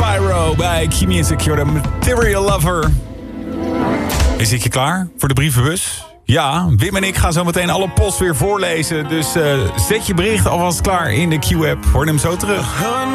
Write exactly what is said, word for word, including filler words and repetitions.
Spyro bij Q-Music. You're the Material Lover. Is ik je klaar voor de brievenbus? Ja, Wim en ik gaan zo meteen alle post weer voorlezen. Dus uh, zet je bericht alvast klaar in de Q-app. Hoor hem zo terug.